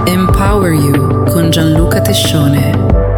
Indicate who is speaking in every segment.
Speaker 1: Empower You con Gianluca Tescione.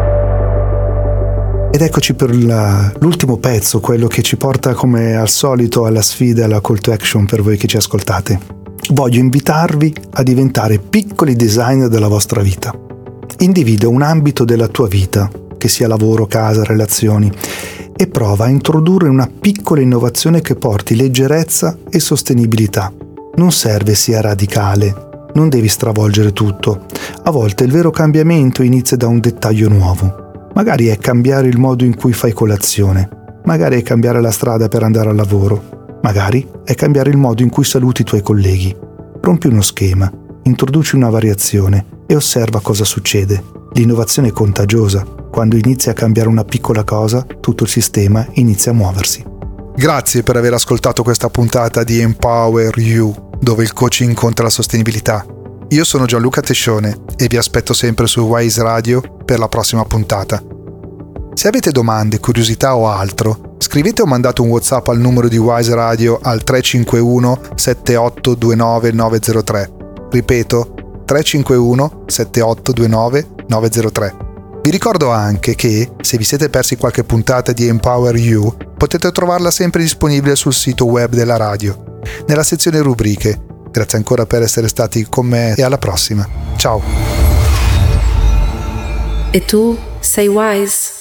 Speaker 2: Ed eccoci per l'ultimo pezzo, quello che ci porta come al solito alla sfida e alla call to action per voi che ci ascoltate. Voglio invitarvi a diventare piccoli designer della vostra vita. Individua un ambito della tua vita, che sia lavoro, casa, relazioni, e prova a introdurre una piccola innovazione che porti leggerezza e sostenibilità. Non serve sia radicale, non devi stravolgere tutto. A volte il vero cambiamento inizia da un dettaglio nuovo. Magari è cambiare il modo in cui fai colazione, magari è cambiare la strada per andare al lavoro, magari è cambiare il modo in cui saluti i tuoi colleghi. Rompi uno schema, introduci una variazione e osserva cosa succede. L'innovazione è contagiosa. Quando inizi a cambiare una piccola cosa, tutto il sistema inizia a muoversi.
Speaker 3: Grazie per aver ascoltato questa puntata di Empower You, dove il coaching incontra la sostenibilità. Io sono Gianluca Tescione e vi aspetto sempre su Wise Radio per la prossima puntata. Se avete domande, curiosità o altro, scrivete o mandate un WhatsApp al numero di Wise Radio al 351 7829 903. Ripeto, 351 7829 903. Vi ricordo anche che, se vi siete persi qualche puntata di Empower You, potete trovarla sempre disponibile sul sito web della radio, nella sezione rubriche. Grazie ancora per essere stati con me e alla prossima. Ciao!
Speaker 1: E tu sei wise?